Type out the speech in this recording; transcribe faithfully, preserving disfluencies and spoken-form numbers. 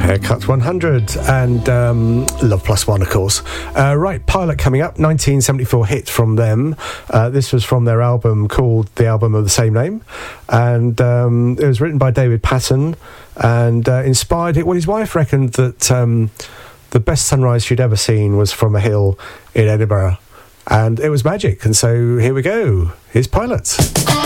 Haircut one hundred and um, Love Plus One, of course. Uh, right, Pilot coming up, nineteen seventy-four hit from them. Uh, this was from their album called The Album of the Same Name, and um, it was written by David Patten and uh, inspired it. Well, his wife reckoned that um, the best sunrise she'd ever seen was from a hill in Edinburgh, and it was magic. And so here we go. Here's Pilot.